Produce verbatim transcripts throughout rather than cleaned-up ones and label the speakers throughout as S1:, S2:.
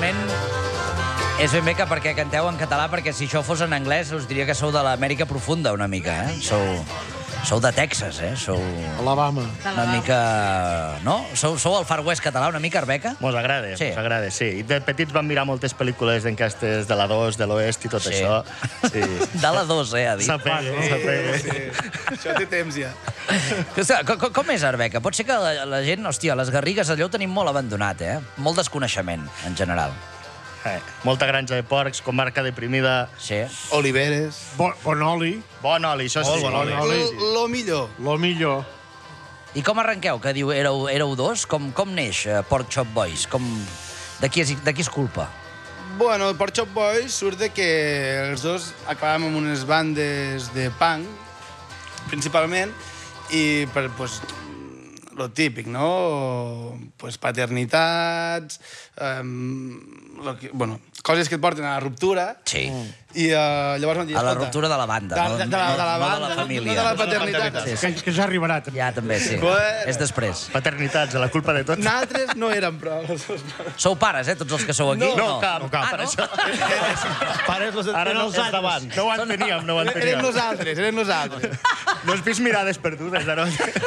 S1: realment és ben bé que perquè canteu en català, perquè si això fos en anglès us diria que sou de l'Amèrica profunda una mica, eh? Sou, sou de Texas, eh? Sou
S2: Alabama.
S1: una mica... No? Sou, sou el Far West català una mica, Arbeca?
S3: Mos agrada,
S1: Sí.
S3: mos agrada, sí. I de petits vam mirar moltes pel·lícules d'enquestes de la dos, de l'Oest i tot
S1: Sí.
S3: això. Sí.
S1: De la dos, eh, ha dit.
S3: S'apega, s'apega.
S4: Sí, això té temps, ja.
S1: Ostres, Com, com és, Arbeca? Pot ser que la, la gent, hòstia, les Garrigues allò ho tenim molt abandonat, eh? Molt desconeixement, en general.
S3: Eh, molta granja de porcs, comarca deprimida.
S1: Sí.
S4: Oliveres.
S2: Bon, bon oli,
S3: Bon oli, això sí.
S4: Molt bon oli.
S2: oli.
S4: Lo, lo millor.
S2: lo millor.
S1: I com arrenqueu, que diu éreu, éreu dos? Com, com neix uh, Pork Chop Boys? Com... De qui és, de qui és culpa?
S4: Bueno, el Pork Chop Boys surt de que els dos acabàvem amb unes bandes de punk, principalment, i per, pues, lo típic, no? Pues paternitats, um, lo que, bueno, coses que et porten a la ruptura.
S1: Sí.
S4: I uh, llavors vam dir...
S1: A la
S4: escolta,
S1: ruptura de la banda,
S4: de,
S1: no,
S4: de, de, la, de la
S1: no,
S4: banda,
S1: no de la família.
S4: no de la paternitat.
S1: Sí,
S2: Que, que ja arribarà, també.
S1: Ja, també, sí.
S4: Bueno.
S1: És després.
S3: Paternitats, la culpa de tot.
S4: Nosaltres no érem, però...
S1: Sou pares, eh, tots els que sou aquí?
S3: No, no, cap, no, cap,
S1: Ah,
S3: per
S1: no?
S3: això.
S5: Pares los
S3: Ara no, és davant. No ho enteníem, no ho
S4: Érem
S3: enteníem.
S4: nosaltres, érem nosaltres.
S3: No has vist mirades perdudes, no?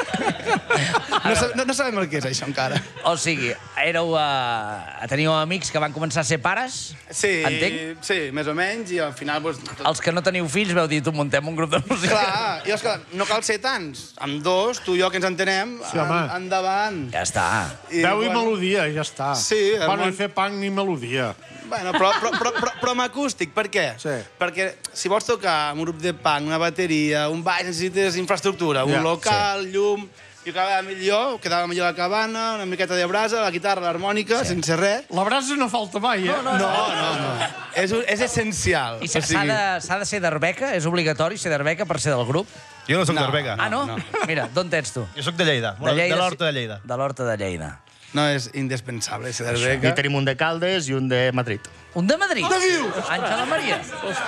S4: No, sab- no, no sabem el que és, això, encara.
S1: O sigui, éreu... Uh, teníeu amics que van començar a ser pares?
S4: Sí,
S1: Entenc?
S4: sí, més o menys, i al final... Pues, tot...
S1: Els que no teniu fills veu dir, tu muntem un grup de música.
S4: Clar, i esclar, no cal ser tants. Amb dos, tu i jo que ens entenem,
S2: Sí, home.
S4: en, endavant.
S1: Ja està.
S2: Veu i melodia, ja està.
S4: Sí, el
S2: Bueno,
S4: món-
S2: ni fer punk ni melodia.
S4: Bueno, però, però, però, però, però amb acústic, per què?
S2: Sí.
S4: Perquè si vols tocar un grup de punk, una bateria, un baix, necessites infraestructura, un
S2: Ja,
S4: local, llum... Jo quedava millor, quedava millor la cabana, una miqueta de brasa, la guitarra, l'harmònica, sí. sense res.
S2: La brasa no falta mai, eh?
S4: No, no, no. És, un- és essencial.
S1: I s'ha
S4: O sigui,
S1: de, s'ha de ser d'Arbeca? És obligatori ser d'Arbeca per ser del grup?
S5: Jo no soc
S4: No.
S5: d'Arbeca.
S1: Ah, no?
S4: no.
S1: Mira, d'on ets tu?
S5: Jo sóc de Lleida, de, de l'Horta de Lleida.
S1: De l'Horta de Lleida.
S4: No és indispensable ser
S3: I
S4: d'Arbeca.
S3: tenim un de Caldes i un de Madrid.
S1: Un de Madrid? On vius? Àngela Maria.